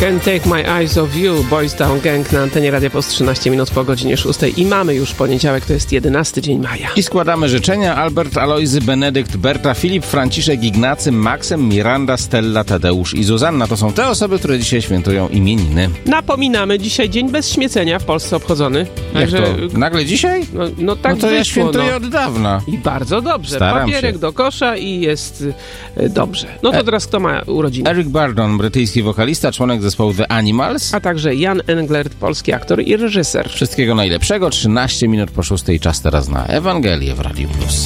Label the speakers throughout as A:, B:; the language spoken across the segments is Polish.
A: Can't Take My Eyes Off You, Boys Town Gang na antenie Radia Post 13 minut po godzinie 6 i mamy już poniedziałek, to jest 11 dzień maja.
B: I składamy życzenia: Albert, Alojzy, Benedykt, Berta, Filip, Franciszek, Ignacy, Maksym, Miranda, Stella, Tadeusz i Zuzanna. To są te osoby, które dzisiaj świętują imieniny.
A: Napominamy, dzisiaj dzień bez śmiecenia w Polsce obchodzony.
B: Także... Jak to? Nagle dzisiaj?
A: No tak
B: no to
A: wyszło,
B: ja świętuję od dawna.
A: I bardzo dobrze.
B: Staram
A: Papierek
B: się.
A: do kosza i jest dobrze. No to teraz kto ma urodziny?
B: Eric Burdon, brytyjski wokalista, członek zespołu The Animals.
A: A także Jan Englert, polski aktor i reżyser.
B: Wszystkiego najlepszego. 13 minut po 6. Czas teraz na Ewangelię w Radiu Plus.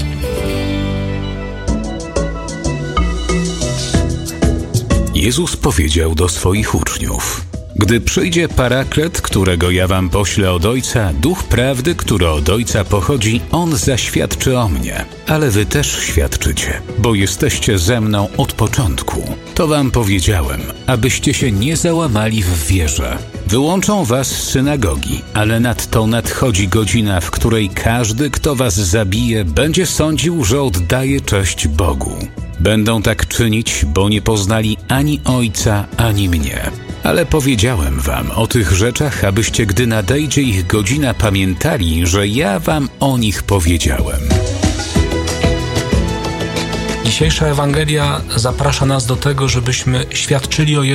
C: Jezus powiedział do swoich uczniów: gdy przyjdzie Paraklet, którego ja wam poślę od Ojca, Duch Prawdy, który od Ojca pochodzi, On zaświadczy o mnie. Ale wy też świadczycie, bo jesteście ze mną od początku. To wam powiedziałem, abyście się nie załamali w wierze. Wyłączą was z synagogi, ale nadto nadchodzi godzina, w której każdy, kto was zabije, będzie sądził, że oddaje cześć Bogu. Będą tak czynić, bo nie poznali ani Ojca, ani mnie. Ale powiedziałem wam o tych rzeczach, abyście, gdy nadejdzie ich godzina, pamiętali, że ja wam o nich powiedziałem.
D: Dzisiejsza Ewangelia zaprasza nas do tego, żebyśmy świadczyli o Jezusie